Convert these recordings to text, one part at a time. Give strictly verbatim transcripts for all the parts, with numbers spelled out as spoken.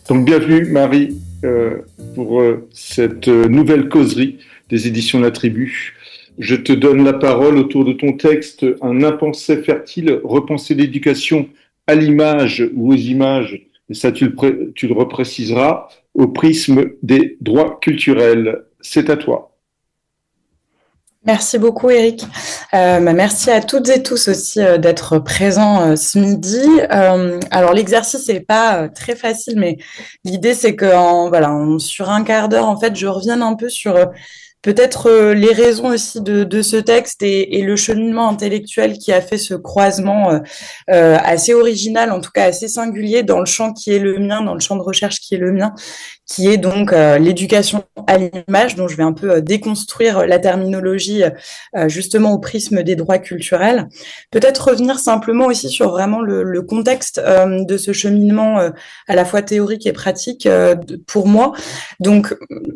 Donc bienvenue Marie euh, pour euh, cette euh, nouvelle causerie des éditions La Tribu. Je te donne la parole autour de ton texte Un impensé fertile, repenser l'éducation à l'image ou aux images, et ça tu le, pré- tu le repréciseras, au prisme des droits culturels. C'est à toi. Merci beaucoup, Eric. Euh, bah, merci à toutes et tous aussi euh, d'être présents euh, ce midi. Euh, alors, l'exercice n'est pas euh, très facile, mais l'idée, c'est que en, voilà, en- sur un quart d'heure, en fait, je revienne un peu sur euh, peut-être euh, les raisons aussi de, de ce texte et, et le cheminement intellectuel qui a fait ce croisement euh, euh, assez original, en tout cas assez singulier dans le champ qui est le mien, dans le champ de recherche qui est le mien, qui est donc euh, l'éducation à l'image, dont je vais un peu euh, déconstruire la terminologie euh, justement au prisme des droits culturels. Peut-être revenir simplement aussi sur vraiment le, le contexte euh, de ce cheminement euh, à la fois théorique et pratique euh, pour moi. Donc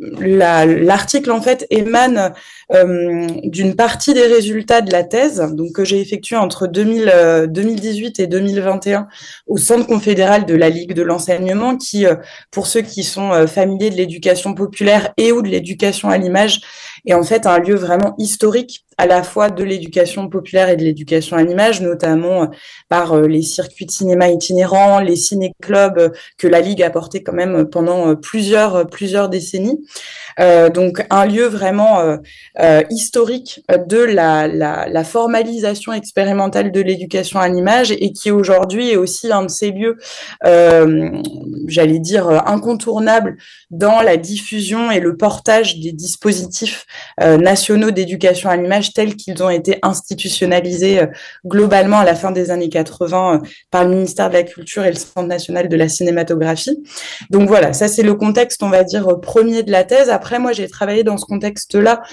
la, l'article en fait émane euh, d'une partie des résultats de la thèse donc que j'ai effectuée entre deux mille, euh, deux mille dix-huit et deux mille vingt et un au Centre confédéral de la Ligue de l'enseignement qui, euh, pour ceux qui sont euh, familiers de l'éducation populaire et ou de l'éducation à l'image, est en fait un lieu vraiment historique à la fois de l'éducation populaire et de l'éducation à l'image, notamment euh, par euh, les circuits de cinéma itinérants, les ciné-clubs euh, que la Ligue a porté quand même pendant euh, plusieurs, plusieurs décennies. Euh, donc un lieu vraiment euh, euh, historique de la, la, la formalisation expérimentale de l'éducation à l'image et qui aujourd'hui est aussi un de ces lieux, euh, j'allais dire, incontournables dans la diffusion et le portage des dispositifs euh, nationaux d'éducation à l'image tels qu'ils ont été institutionnalisés euh, globalement à la fin des années quatre-vingts euh, par le ministère de la Culture et le Centre national de la cinématographie. Donc voilà, ça c'est le contexte, on va dire, premier de la thèse. Après, moi, j'ai travaillé dans ce contexte-là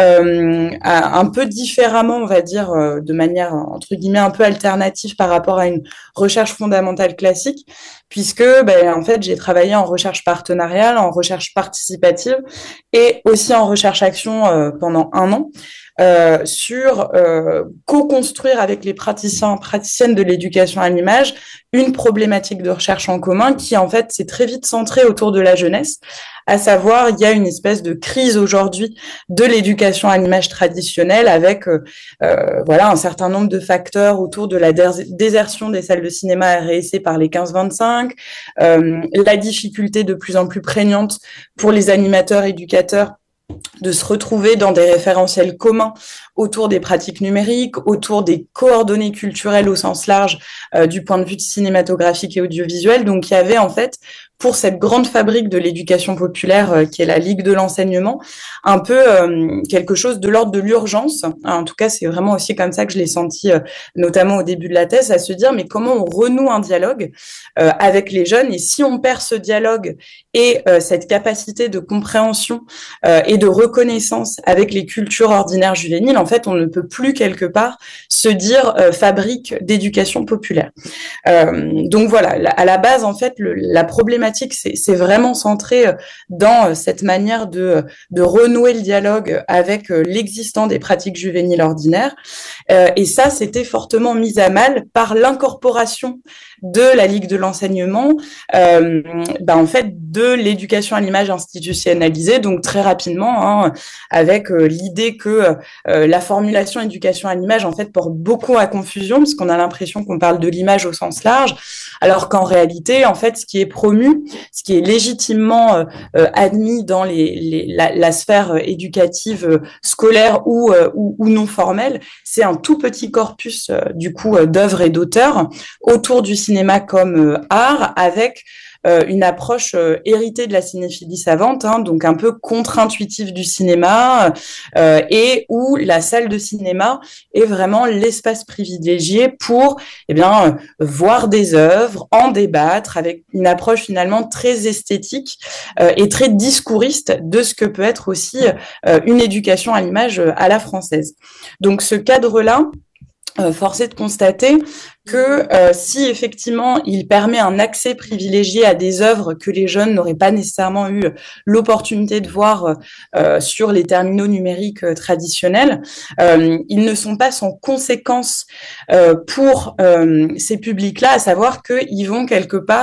euh, un peu différemment, on va dire, euh, de manière, entre guillemets, un peu alternative par rapport à une recherche fondamentale classique, puisque, ben, en fait, j'ai travaillé en recherche partenariale, en recherche participative et aussi en recherche-action euh, pendant un an. Euh, sur euh, co-construire avec les praticiens, praticiennes de l'éducation à l'image une problématique de recherche en commun qui, en fait, s'est très vite centrée autour de la jeunesse, à savoir, il y a une espèce de crise aujourd'hui de l'éducation à l'image traditionnelle avec euh, euh, voilà, un certain nombre de facteurs autour de la désertion des salles de cinéma R S C par les quinze vingt-cinq, euh, la difficulté de plus en plus prégnante pour les animateurs, éducateurs de se retrouver dans des référentiels communs autour des pratiques numériques, autour des coordonnées culturelles au sens large euh, du point de vue de cinématographique et audiovisuel. Donc il y avait en fait pour cette grande fabrique de l'éducation populaire euh, qui est la Ligue de l'enseignement, un peu euh, quelque chose de l'ordre de l'urgence. En tout cas, c'est vraiment aussi comme ça que je l'ai senti, euh, notamment au début de la thèse, à se dire mais comment on renoue un dialogue euh, avec les jeunes et si on perd ce dialogue et euh, cette capacité de compréhension euh, et de reconnaissance avec les cultures ordinaires juvéniles, en fait, on ne peut plus quelque part se dire euh, fabrique d'éducation populaire. Euh, donc voilà, à la base, en fait, le, la problématique, c'est, c'est vraiment centré dans cette manière de, de renouer le dialogue avec l'existant des pratiques juvéniles ordinaires. Euh, et ça, c'était fortement mis à mal par l'incorporation de la Ligue de l'enseignement, euh, bah, en fait, de l'éducation à l'image institutionnalisée, donc très rapidement, hein, avec euh, l'idée que euh, la formulation éducation à l'image, en fait, porte beaucoup à confusion, parce qu'on a l'impression qu'on parle de l'image au sens large, alors qu'en réalité, en fait, ce qui est promu, ce qui est légitimement euh, euh, admis dans les, les, la, la sphère éducative euh, scolaire ou, euh, ou, ou non formelle, c'est un tout petit corpus euh, du coup euh, d'œuvres et d'auteurs autour du cinéma comme euh, art, avec euh, une approche euh, héritée de la cinéphilie savante, hein, donc un peu contre-intuitive du cinéma, euh, et où la salle de cinéma est vraiment l'espace privilégié pour eh bien, euh, voir des œuvres, en débattre, avec une approche finalement très esthétique euh, et très discouriste de ce que peut être aussi euh, une éducation à l'image à la française. Donc ce cadre-là, Euh, force est de constater que euh, si effectivement il permet un accès privilégié à des œuvres que les jeunes n'auraient pas nécessairement eu l'opportunité de voir euh, sur les terminaux numériques euh, traditionnels, euh, ils ne sont pas sans conséquence euh, pour euh, ces publics-là, à savoir qu'ils vont quelque part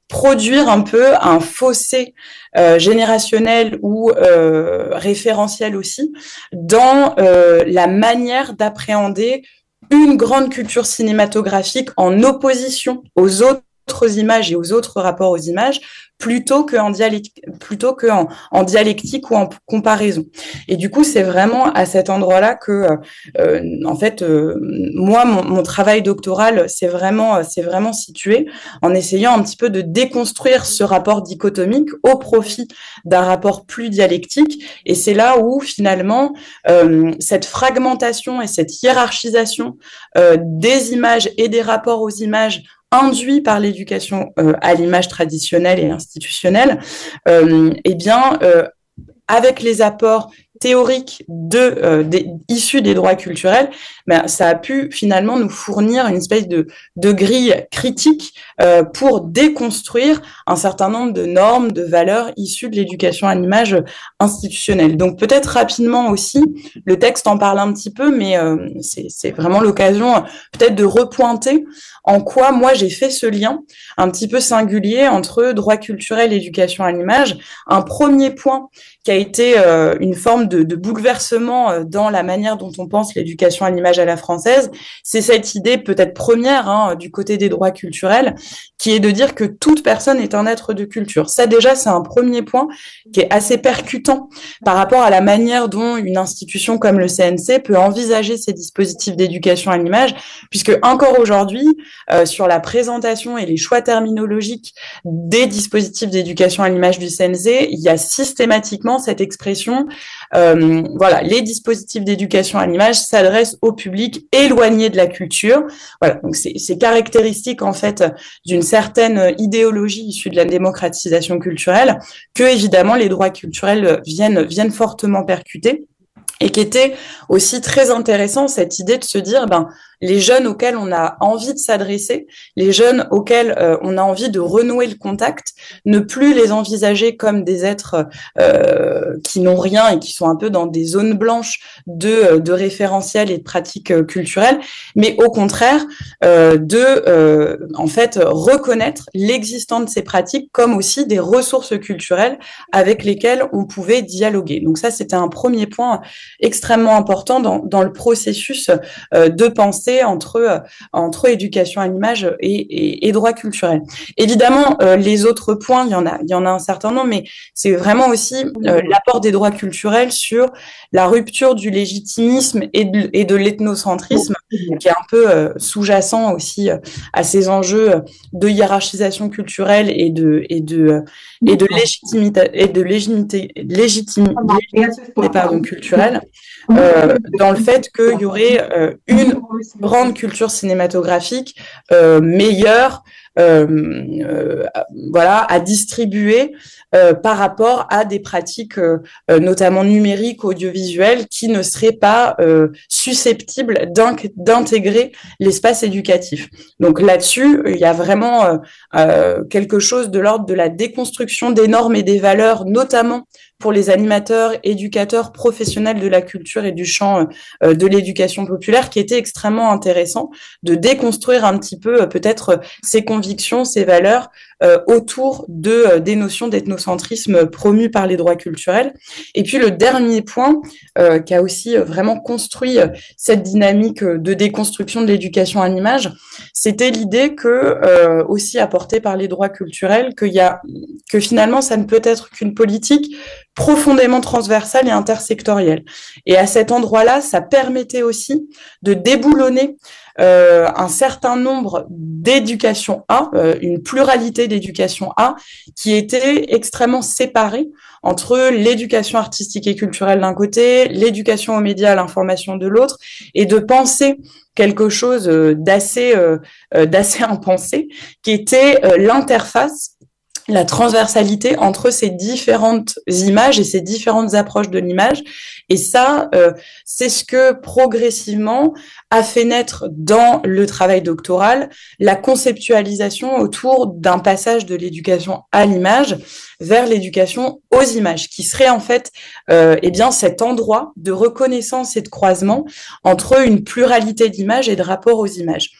produire un peu un fossé euh, générationnel ou euh, référentiel aussi dans euh, la manière d'appréhender une grande culture cinématographique en opposition aux autres images et aux autres rapports aux images, plutôt qu'en dialectique, plutôt qu'en en dialectique ou en comparaison. Et du coup, c'est vraiment à cet endroit-là que, euh, en fait, euh, moi, mon, mon travail doctoral, c'est vraiment, c'est vraiment situé en essayant un petit peu de déconstruire ce rapport dichotomique au profit d'un rapport plus dialectique. Et c'est là où, finalement, euh, cette fragmentation et cette hiérarchisation euh, des images et des rapports aux images induit par l'éducation euh, à l'image traditionnelle et institutionnelle, euh, eh bien, euh, avec les apports théoriques de, euh, des, issus des droits culturels, ben, ça a pu finalement nous fournir une espèce de, de grille critique euh, pour déconstruire un certain nombre de normes, de valeurs issues de l'éducation à l'image institutionnelle. Donc peut-être rapidement aussi, le texte en parle un petit peu, mais euh, c'est, c'est vraiment l'occasion peut-être de repointer en quoi moi j'ai fait ce lien un petit peu singulier entre droit culturel et éducation à l'image. Un premier point qui a été euh, une forme de, de bouleversement euh, dans la manière dont on pense l'éducation à l'image à la française, c'est cette idée peut-être première hein, du côté des droits culturels, qui est de dire que toute personne est un être de culture. Ça déjà, c'est un premier point qui est assez percutant par rapport à la manière dont une institution comme le C N C peut envisager ces dispositifs d'éducation à l'image, puisque encore aujourd'hui, euh, sur la présentation et les choix terminologiques des dispositifs d'éducation à l'image du C N C, il y a systématiquement cette expression, euh, voilà, les dispositifs d'éducation à l'image s'adressent au public éloigné de la culture. Voilà, donc c'est, c'est caractéristique en fait d'une certaine idéologie issue de la démocratisation culturelle que évidemment les droits culturels viennent viennent fortement percuter. Et qui était aussi très intéressant, cette idée de se dire, ben, les jeunes auxquels on a envie de s'adresser, les jeunes auxquels euh, on a envie de renouer le contact, ne plus les envisager comme des êtres euh, qui n'ont rien et qui sont un peu dans des zones blanches de, de référentiels et de pratiques euh, culturelles, mais au contraire euh, de, euh, en fait, reconnaître l'existence de ces pratiques comme aussi des ressources culturelles avec lesquelles on pouvait dialoguer. Donc ça, c'était un premier point extrêmement important dans, dans le processus euh, de pensée entre, euh, entre éducation à l'image et, et, et droit culturel. Évidemment, euh, les autres points, il y en a, il y en a un certain nombre, mais c'est vraiment aussi euh, l'apport des droits culturels sur la rupture du légitimisme et de, et de l'ethnocentrisme, qui est un peu euh, sous-jacent aussi euh, à ces enjeux de hiérarchisation culturelle et de, et de, et de légitimité, et de légitimité, légitimité, légitimité pardon, culturelle. Euh, dans le fait qu'il y aurait euh, une grande culture cinématographique euh, meilleure euh, euh, voilà, à distribuer euh, par rapport à des pratiques euh, notamment numériques, audiovisuelles, qui ne seraient pas euh, susceptibles d'intégrer l'espace éducatif. Donc là-dessus, il y a vraiment euh, euh, quelque chose de l'ordre de la déconstruction des normes et des valeurs, notamment pour les animateurs, éducateurs, professionnels de la culture et du champ euh, de l'éducation populaire, qui était extrêmement intéressant de déconstruire un petit peu euh, peut-être ces convictions, ces valeurs euh, autour de euh, des notions d'ethnocentrisme promues par les droits culturels. Et puis le dernier point euh, qui a aussi vraiment construit euh, cette dynamique de déconstruction de l'éducation à l'image, c'était l'idée que euh, aussi apportée par les droits culturels qu'il y a que finalement ça ne peut être qu'une politique profondément transversale et intersectorielle. Et à cet endroit-là, ça permettait aussi de déboulonner euh, un certain nombre d'éducations A, euh, une pluralité d'éducations A, qui étaient extrêmement séparées entre l'éducation artistique et culturelle d'un côté, l'éducation aux médias, à l'information de l'autre, et de penser quelque chose d'assez, euh, d'assez impensé, qui était euh, l'interface, la transversalité entre ces différentes images et ces différentes approches de l'image. Et ça, euh, c'est ce que progressivement a fait naître dans le travail doctoral la conceptualisation autour d'un passage de l'éducation à l'image vers l'éducation aux images, qui serait en fait euh, eh bien cet endroit de reconnaissance et de croisement entre une pluralité d'images et de rapports aux images.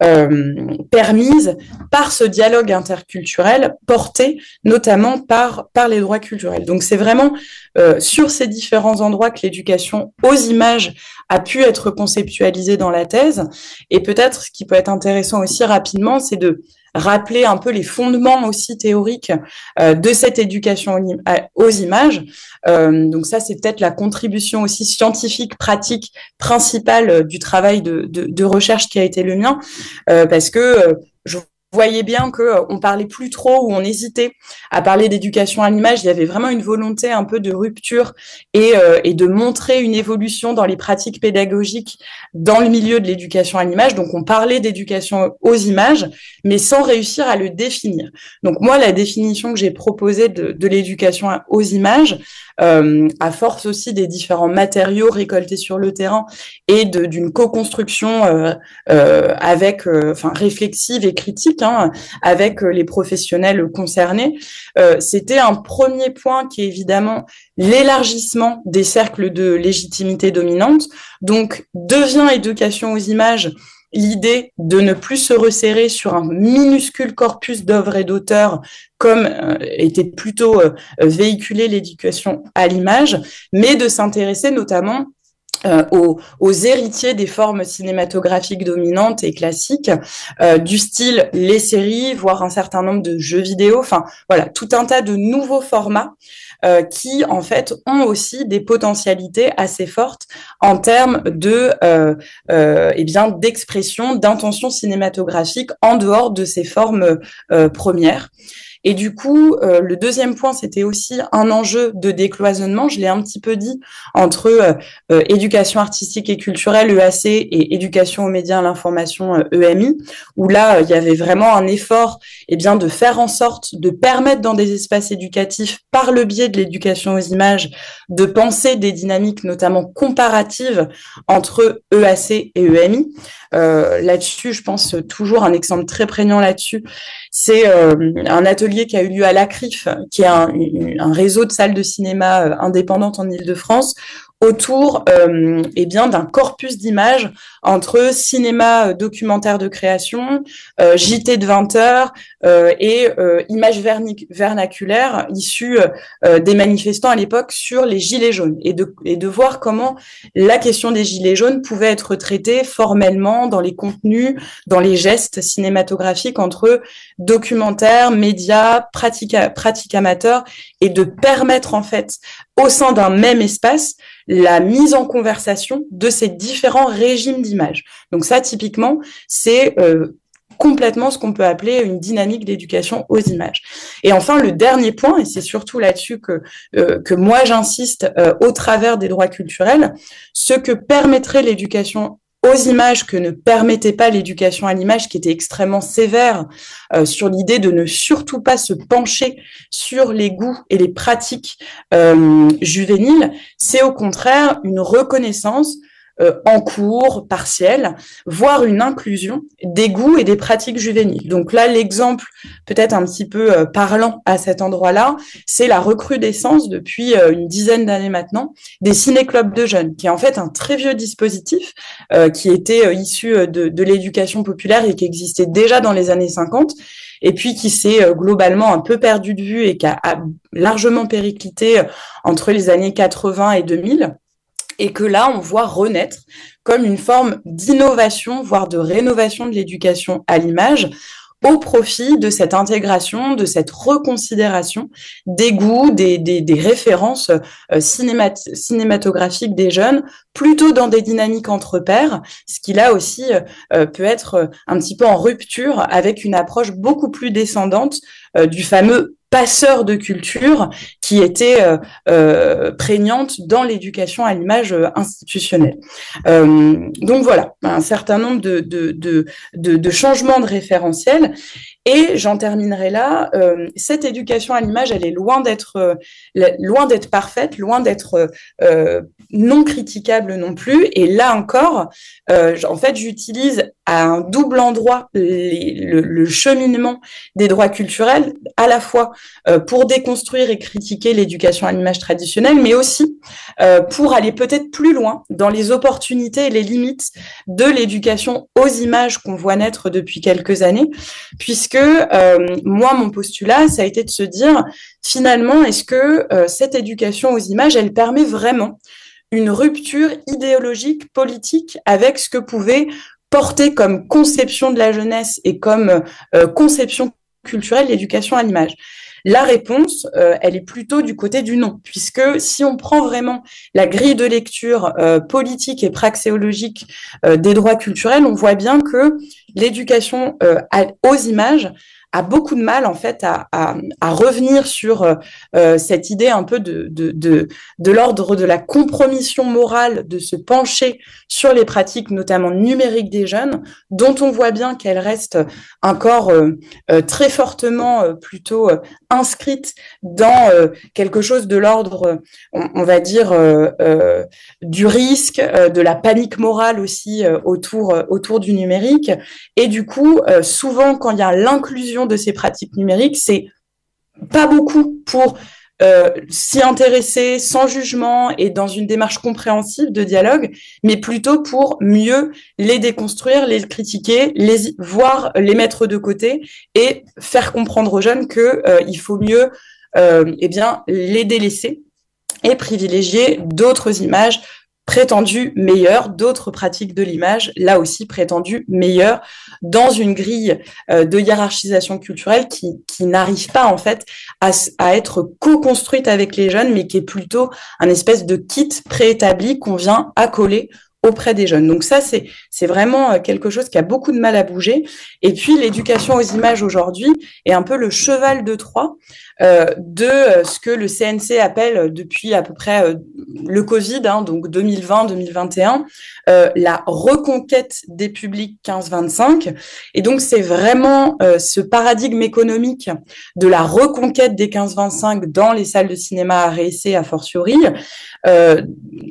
euh, permise par ce dialogue interculturel porté notamment par, par les droits culturels. Donc c'est vraiment euh, sur ces différents endroits que l'éducation aux images a pu être conceptualisée dans la thèse. Et peut-être ce qui peut être intéressant aussi rapidement, c'est de rappeler un peu les fondements aussi théoriques euh, de cette éducation aux images. Euh, donc ça, c'est peut-être la contribution aussi scientifique, pratique, principale du travail de, de, de recherche qui a été le mien, euh, parce que euh, je voyais bien que euh, on parlait plus trop ou on hésitait à parler d'éducation à l'image. Il y avait vraiment une volonté un peu de rupture et, euh, et de montrer une évolution dans les pratiques pédagogiques dans le milieu de l'éducation à l'image. Donc, on parlait d'éducation aux images, mais sans réussir à le définir. Donc, moi, la définition que j'ai proposée de, de l'éducation aux images, euh, à force aussi des différents matériaux récoltés sur le terrain et de, d'une co-construction euh, euh, avec, euh, enfin, réflexive et critique, hein, avec les professionnels concernés, euh, c'était un premier point qui est évidemment l'élargissement des cercles de légitimité dominante. Donc, devient éducation aux images l'idée de ne plus se resserrer sur un minuscule corpus d'œuvres et d'auteurs comme euh, était plutôt euh, véhiculé l'éducation à l'image, mais de s'intéresser notamment Euh, aux, aux héritiers des formes cinématographiques dominantes et classiques, euh, du style les séries, voire un certain nombre de jeux vidéo, enfin voilà, tout un tas de nouveaux formats euh, qui en fait ont aussi des potentialités assez fortes en termes de euh, euh, eh bien d'expression, d'intention cinématographique en dehors de ces formes euh, premières. Et du coup, euh, le deuxième point, c'était aussi un enjeu de décloisonnement, je l'ai un petit peu dit, entre euh, euh, éducation artistique et culturelle, E A C, et éducation aux médias, à l'information, euh, E M I, où là, euh, il y avait vraiment un effort eh bien, de faire en sorte de permettre dans des espaces éducatifs, par le biais de l'éducation aux images, de penser des dynamiques notamment comparatives entre E A C et E M I. Euh, là-dessus, je pense toujours un exemple très prégnant là-dessus, c'est euh, un atelier qui a eu lieu à l'A C R I F, qui est un, un réseau de salles de cinéma euh, indépendantes en Île-de-France, autour euh, eh bien d'un corpus d'images entre cinéma euh, documentaire de création, euh, J T de vingt heures euh, et euh, images vernic- vernaculaires issues euh, des manifestants à l'époque sur les gilets jaunes, et de, et de voir comment la question des gilets jaunes pouvait être traitée formellement dans les contenus, dans les gestes cinématographiques entre documentaires, médias, pratiques, pratiques amateurs, et de permettre en fait au sein d'un même espace la mise en conversation de ces différents régimes d'images. Donc ça, typiquement, c'est euh, complètement ce qu'on peut appeler une dynamique d'éducation aux images. Et enfin, le dernier point, et c'est surtout là-dessus que, euh, que moi j'insiste euh, au travers des droits culturels, ce que permettrait l'éducation aux images que ne permettait pas l'éducation à l'image, qui était extrêmement sévère euh, sur l'idée de ne surtout pas se pencher sur les goûts et les pratiques euh, juvéniles, c'est au contraire une reconnaissance euh, en cours, partielle, voire une inclusion des goûts et des pratiques juvéniles. Donc là, l'exemple peut-être un petit peu euh, parlant à cet endroit-là, c'est la recrudescence depuis euh, une dizaine d'années maintenant des ciné-clubs de jeunes, qui est en fait un très vieux dispositif euh, qui était euh, issu de, de l'éducation populaire et qui existait déjà dans les années cinquante, et puis qui s'est euh, globalement un peu perdu de vue et qui a, a largement périclité euh, entre les années quatre-vingts et deux mille, et que là, on voit renaître comme une forme d'innovation, voire de rénovation de l'éducation à l'image, au profit de cette intégration, de cette reconsidération des goûts, des, des, des références euh, cinémat- cinématographiques des jeunes, plutôt dans des dynamiques entre pairs, ce qui là aussi euh, peut être un petit peu en rupture avec une approche beaucoup plus descendante euh, du fameux passeur de culture qui était euh, euh, prégnante dans l'éducation à l'image euh, institutionnelle. Euh, donc voilà, un certain nombre de, de, de, de, de changements de référentiels. Et j'en terminerai là. Euh, cette éducation à l'image, elle est loin d'être euh, loin d'être parfaite, loin d'être euh, non critiquable non plus. Et là encore, euh, en fait, j'utilise à un double endroit les, le, le cheminement des droits culturels, à la fois euh, pour déconstruire et critiquer l'éducation à l'image traditionnelle, mais aussi euh, pour aller peut-être plus loin dans les opportunités et les limites de l'éducation aux images qu'on voit naître depuis quelques années, puisque euh, moi, mon postulat, ça a été de se dire, finalement, est-ce que euh, cette éducation aux images, elle permet vraiment une rupture idéologique, politique, avec ce que pouvait porter comme conception de la jeunesse et comme euh, conception culturelle l'éducation à l'image? La réponse, euh, elle est plutôt du côté du non, puisque si on prend vraiment la grille de lecture euh, politique et praxéologique euh, des droits culturels, on voit bien que l'éducation euh, à, aux images a beaucoup de mal en fait à, à, à revenir sur euh, cette idée un peu de, de, de, de l'ordre de la compromission morale, de se pencher sur les pratiques notamment numériques des jeunes, dont on voit bien qu'elles restent encore euh, euh, très fortement euh, plutôt euh, inscrites dans euh, quelque chose de l'ordre, on, on va dire, euh, euh, du risque, euh, de la panique morale aussi euh, autour, euh, autour du numérique. Et du coup, euh, souvent, quand il y a l'inclusion de ces pratiques numériques, c'est pas beaucoup pour euh, s'y intéresser sans jugement et dans une démarche compréhensive de dialogue, mais plutôt pour mieux les déconstruire, les critiquer, les voir, les mettre de côté et faire comprendre aux jeunes que euh, il faut mieux euh, eh bien les délaisser et privilégier d'autres images prétendues meilleures, d'autres pratiques de l'image, là aussi prétendues meilleures, dans une grille euh, de hiérarchisation culturelle qui, qui n'arrive pas en fait à, à être co-construite avec les jeunes, mais qui est plutôt un espèce de kit préétabli qu'on vient accoler auprès des jeunes. Donc ça, c'est c'est vraiment quelque chose qui a beaucoup de mal à bouger. Et puis, l'éducation aux images aujourd'hui est un peu le cheval de Troie euh, de ce que le C N C appelle depuis à peu près euh, le Covid, hein, donc deux mille vingt deux mille vingt et un, euh, la reconquête des publics quinze vingt-cinq. Et donc, c'est vraiment euh, ce paradigme économique de la reconquête des quinze vingt-cinq dans les salles de cinéma à réessai, a fortiori, euh,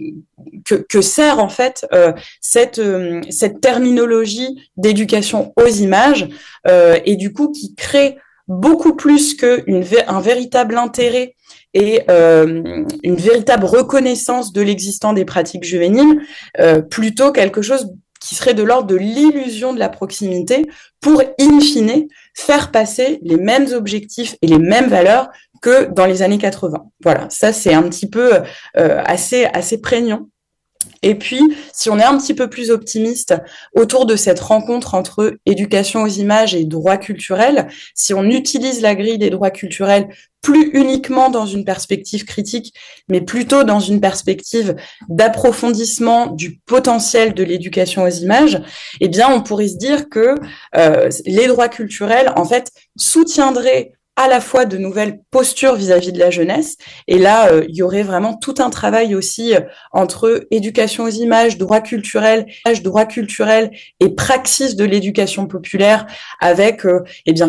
que, que sert en fait euh, cette, euh, cette terminologie d'éducation aux images euh, et du coup qui crée beaucoup plus qu'un véritable intérêt et euh, une véritable reconnaissance de l'existence des pratiques juvéniles, euh, plutôt quelque chose qui serait de l'ordre de l'illusion de la proximité pour, in fine, faire passer les mêmes objectifs et les mêmes valeurs que dans les années quatre-vingts. Voilà, ça c'est un petit peu euh, assez, assez prégnant. Et puis, si on est un petit peu plus optimiste autour de cette rencontre entre éducation aux images et droits culturels, si on utilise la grille des droits culturels plus uniquement dans une perspective critique, mais plutôt dans une perspective d'approfondissement du potentiel de l'éducation aux images, eh bien, on pourrait se dire que euh, les droits culturels, en fait, soutiendraient à la fois de nouvelles postures vis-à-vis de la jeunesse. Et là, euh, il y aurait vraiment tout un travail aussi euh, entre éducation aux images, droits culturels, droits culturels et praxis de l'éducation populaire avec, euh, eh bien,